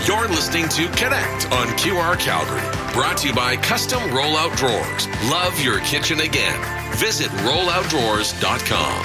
You're listening to Connect on QR Calgary. Brought to you by Custom Rollout Drawers. Love your kitchen again. Visit rolloutdrawers.com.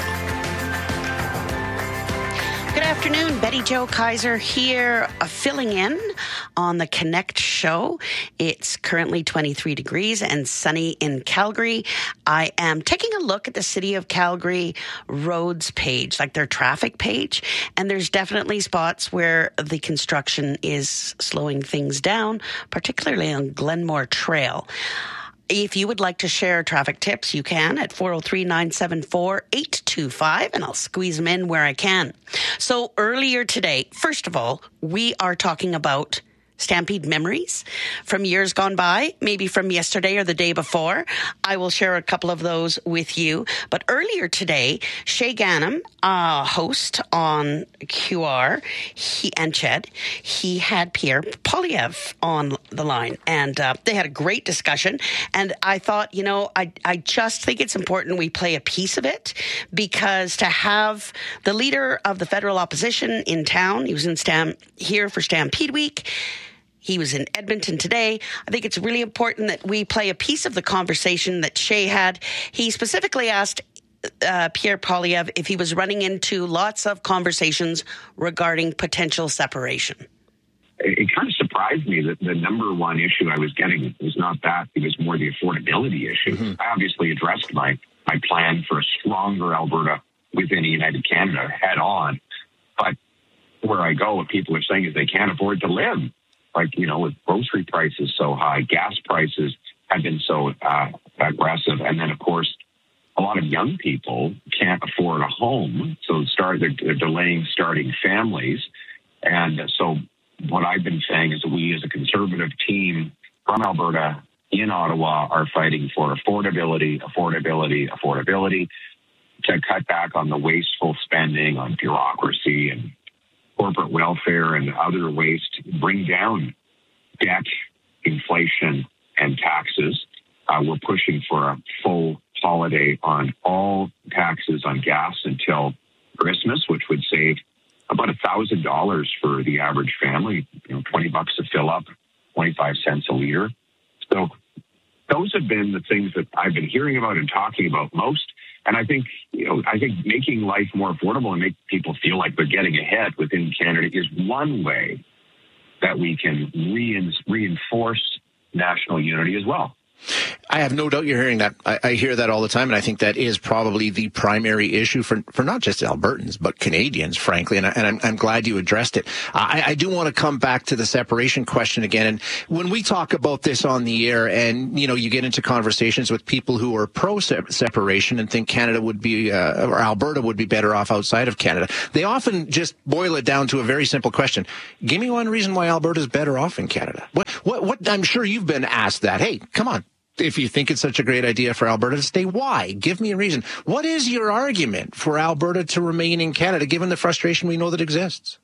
Good afternoon. Betty Jo Kaiser here, filling in on the Connect show. It's currently 23 degrees and sunny in Calgary. I am taking a look at the City of Calgary roads page, like their traffic page, and there's definitely spots where the construction is slowing things down, particularly on Glenmore Trail. If you would like to share traffic tips, you can at 403-974-825, and I'll squeeze them in where I can. So earlier today, first of all, we are talking about Stampede memories from years gone by, maybe from yesterday or the day before. I will share a couple of those with you. But earlier today, Shay Ganem, host on QR, and Ched, he had Pierre Poilievre on the line, and they had a great discussion. And I thought, I just think it's important we play a piece of it, because to have the leader of the federal opposition in town, he was here for Stampede Week. He was in Edmonton today. I think it's really important that we play a piece of the conversation that Shay had. He specifically asked Pierre Poilievre if he was running into lots of conversations regarding potential separation. It kind of surprised me that the number one issue I was getting was not that. It was more the affordability issue. Mm-hmm. I obviously addressed my plan for a stronger Alberta within the United Canada head on. But where I go, what people are saying is they can't afford to live. With grocery prices so high, gas prices have been so aggressive. And then, of course, a lot of young people can't afford a home. So they're delaying starting families. And so what I've been saying is that we as a Conservative team from Alberta in Ottawa are fighting for affordability to cut back on the wasteful spending on bureaucracy and corporate welfare and other ways to bring down debt, inflation, and taxes. We're pushing for a full holiday on all taxes on gas until Christmas, which would save about $1,000 for the average family, $20 to fill up, 25 cents a liter. So those have been the things that I've been hearing about and talking about most. And I think making life more affordable and make people feel like they're getting ahead within Canada is one way that we can reinforce national unity as well. I have no doubt you're hearing that. I hear that all the time, and I think that is probably the primary issue for not just Albertans, but Canadians, frankly, and I'm glad you addressed it. I do want to come back to the separation question again, and when we talk about this on the air and, you get into conversations with people who are pro-separation and think Canada would be, or Alberta would be better off outside of Canada, they often just boil it down to a very simple question. Give me one reason why Alberta is better off in Canada. What I'm sure you've been asked that. Hey, come on. If you think it's such a great idea for Alberta to stay, why? Give me a reason. What is your argument for Alberta to remain in Canada, given the frustration we know that exists?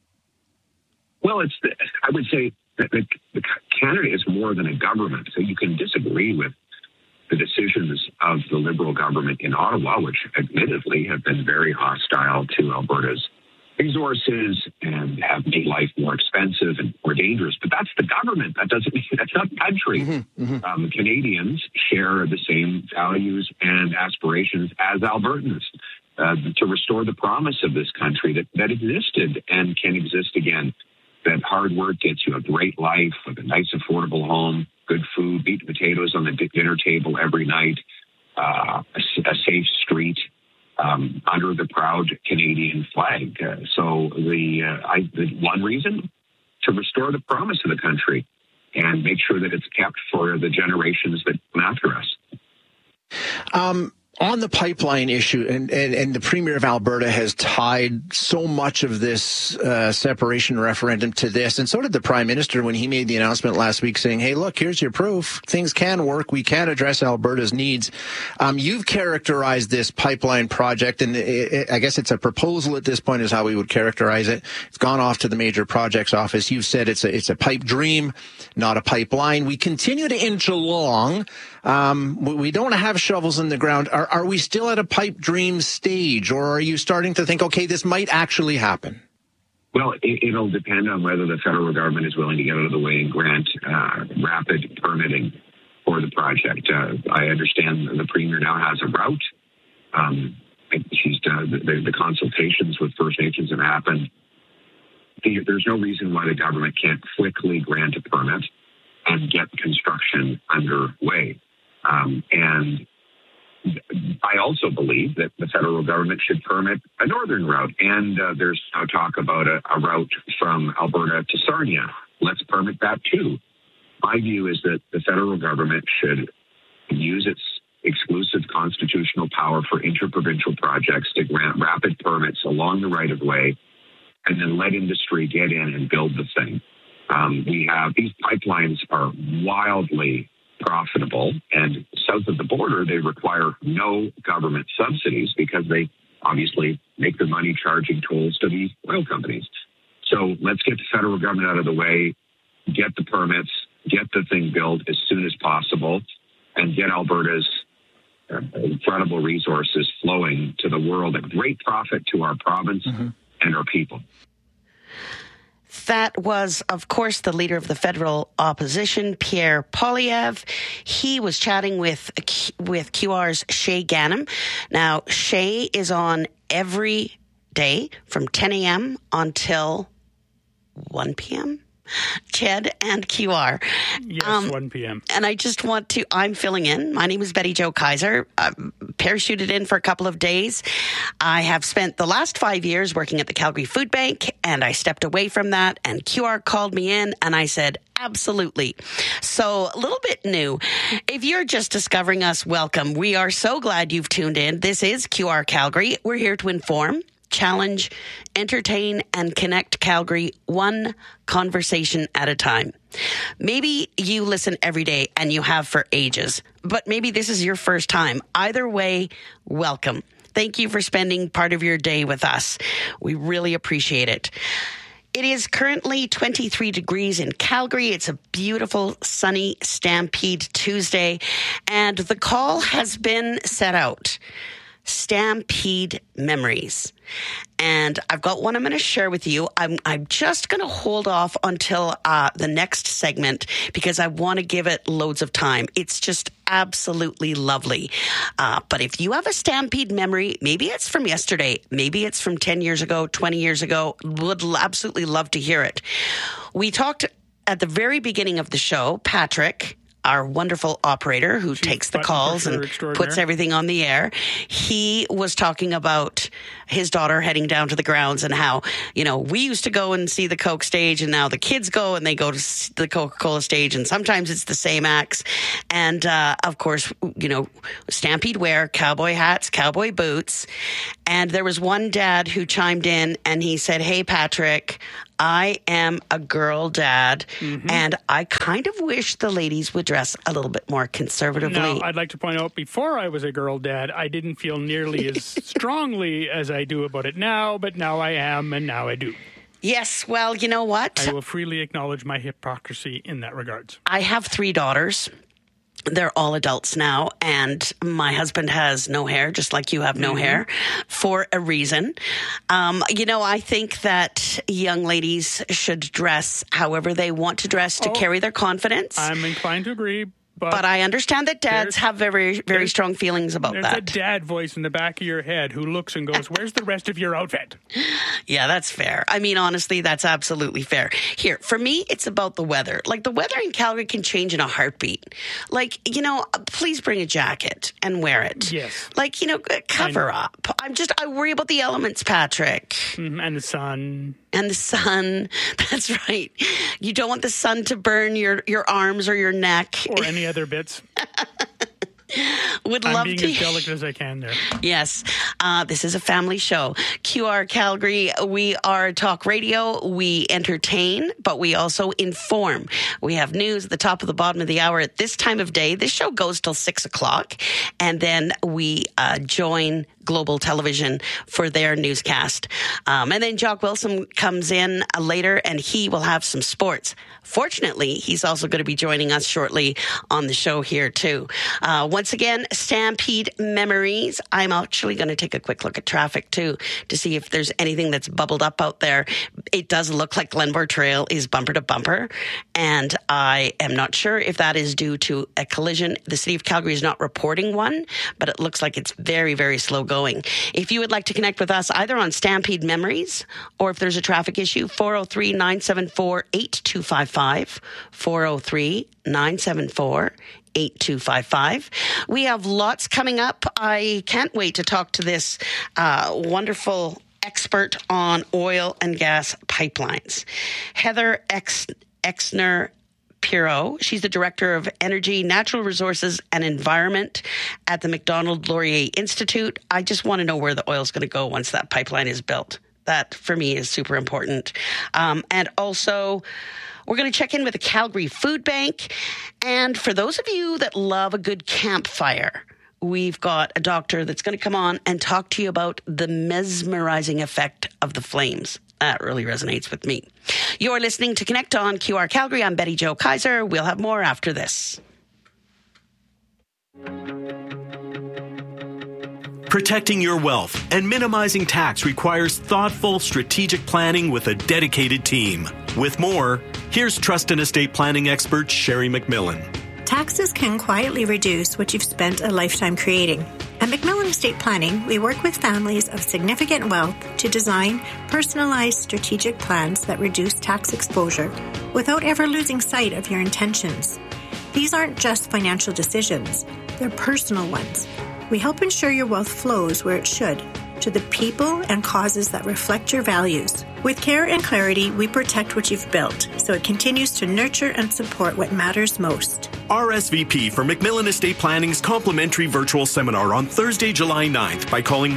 Well, I would say that Canada is more than a government. So you can disagree with the decisions of the Liberal government in Ottawa, which admittedly have been very hostile to Alberta's resources and have made life more expensive and more dangerous. But that's the government. That's not the country. Mm-hmm, mm-hmm. Canadians share the same values and aspirations as Albertans to restore the promise of this country that existed and can exist again. That hard work gets you a great life with a nice, affordable home, good food, meat and potatoes on the dinner table every night, a safe street, under the proud Canadian flag. So the one reason to restore the promise of the country and make sure that it's kept for the generations that come after us. On the pipeline issue, and the Premier of Alberta has tied so much of this separation referendum to this, and so did the Prime Minister when he made the announcement last week saying, hey, look, here's your proof. Things can work. We can address Alberta's needs. You've characterized this pipeline project, and I guess it's a proposal at this point is how we would characterize it. It's gone off to the Major Projects Office. You've said it's a pipe dream, not a pipeline. We continue to inch along. We don't have shovels in the ground. Are we still at a pipe dream stage, or are you starting to think, okay, this might actually happen? Well, it'll depend on whether the federal government is willing to get out of the way and grant rapid permitting for the project. I understand the Premier now has a route. She's done the consultations with First Nations have happened. There's no reason why the government can't quickly grant a permit and get construction underway. And I also believe that the federal government should permit a northern route. And there's now talk about a route from Alberta to Sarnia. Let's permit that too. My view is that the federal government should use its exclusive constitutional power for interprovincial projects to grant rapid permits along the right-of-way and then let industry get in and build the thing. These pipelines are wildly profitable, and south of the border, they require no government subsidies because they obviously make their money charging tolls to the oil companies. So let's get the federal government out of the way, get the permits, get the thing built as soon as possible, and get Alberta's incredible resources flowing to the world at great profit to our province and our people. That was, of course, the leader of the federal opposition, Pierre Poilievre. He was chatting with QR's Shay Ganem. Now, Shay is on every day from 10 a.m. until 1 p.m. Ched and QR. Yes, 1 p.m. And I just want to, I'm filling in. My name is Betty Jo Kaiser. Parachuted in for a couple of days. I have spent the last 5 years working at the Calgary Food Bank, and I stepped away from that, and QR called me in, and I said, absolutely. So a little bit new. If you're just discovering us, welcome. We are so glad you've tuned in. This is QR Calgary. We're here to inform, challenge, entertain, and connect Calgary one conversation at a time. Maybe you listen every day and you have for ages, but maybe this is your first time. Either way, welcome. Thank you for spending part of your day with us. We really appreciate it. It is currently 23 degrees in Calgary. It's a beautiful, sunny Stampede Tuesday, and the call has been set out. Stampede memories. And I've got one I'm going to share with you. I'm just going to hold off until the next segment because I want to give it loads of time. It's just absolutely lovely. But if you have a Stampede memory, maybe it's from yesterday, maybe it's from 10 years ago, 20 years ago, would absolutely love to hear it. We talked at the very beginning of the show, Patrick, our wonderful operator who takes the calls and puts everything on the air. He was talking about his daughter heading down to the grounds and how, we used to go and see the Coke stage, and now the kids go and they go to the Coca-Cola stage, and sometimes it's the same acts. And, of course, Stampede wear, cowboy hats, cowboy boots. And there was one dad who chimed in and he said, "Hey, Patrick, I am a girl dad, and I kind of wish the ladies would dress a little bit more conservatively." Now, I'd like to point out, before I was a girl dad, I didn't feel nearly as strongly as I do about it now, but now I am, and now I do. Yes, well, you know what? I will freely acknowledge my hypocrisy in that regards. I have 3 daughters. They're all adults now, and my husband has no hair, just like you have no hair, for a reason. I think that young ladies should dress however they want to dress to carry their confidence. I'm inclined to agree. But I understand that dads have very, very strong feelings about that. There's a dad voice in the back of your head who looks and goes, "Where's the rest of your outfit?" Yeah, that's fair. I mean, honestly, that's absolutely fair. Here, for me, it's about the weather. Like, the weather in Calgary can change in a heartbeat. Like, please bring a jacket and wear it. Yes. Like, cover up. I worry about the elements, Patrick. And the sun. And the sun. That's right. You don't want the sun to burn your arms or your neck. Or any other bits. Would I'm love being to. as delicate as I can there. Yes. This is a family show. QR Calgary, we are talk radio. We entertain, but we also inform. We have news at the top of the bottom of the hour at this time of day. This show goes till 6 o'clock. And then we join Global Television for their newscast. And then Jock Wilson comes in later, and he will have some sports. Fortunately, he's also going to be joining us shortly on the show here, too. Once again, Stampede Memories. I'm actually going to take a quick look at traffic, too, to see if there's anything that's bubbled up out there. It does look like Glenmore Trail is bumper to bumper, and I am not sure if that is due to a collision. The City of Calgary is not reporting one, but it looks like it's very, very slow going. If you would like to connect with us either on Stampede Memories or if there's a traffic issue, 403-974-8255, 403-974-8255. We have lots coming up. I can't wait to talk to this wonderful expert on oil and gas pipelines, Heather Exner Pirot. She's the Director of Energy, Natural Resources and Environment at the Macdonald-Laurier Institute. I just want to know where the oil is going to go once that pipeline is built. That, for me, is super important. And also, we're going to check in with the Calgary Food Bank. And for those of you that love a good campfire, we've got a doctor that's going to come on and talk to you about the mesmerizing effect of the flames. That really resonates with me. You're listening to Connect on QR Calgary. I'm Betty Jo Kaiser. We'll have more after this. Protecting your wealth and minimizing tax requires thoughtful, strategic planning with a dedicated team. With more, here's trust and estate planning expert Sherry McMillan. Taxes can quietly reduce what you've spent a lifetime creating. At McMillan Estate Planning, we work with families of significant wealth to design personalized strategic plans that reduce tax exposure without ever losing sight of your intentions. These aren't just financial decisions, they're personal ones. We help ensure your wealth flows where it should, to the people and causes that reflect your values. With care and clarity, we protect what you've built, so it continues to nurture and support what matters most. RSVP for McMillan Estate Planning's complimentary virtual seminar on Thursday, July 9th by calling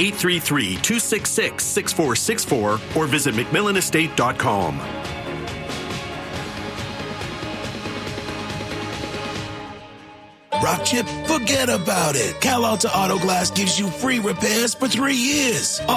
1-833-266-6464 or visit McMillanestate.com. Rock chip? Forget about it. Cal Alta Auto Glass gives you free repairs for 3 years.